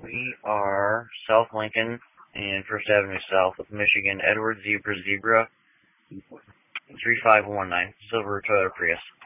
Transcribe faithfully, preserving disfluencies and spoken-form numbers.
We are South Lincoln and First Avenue South of Michigan, Edward Zebra Zebra, three five one nine, silver Toyota Prius.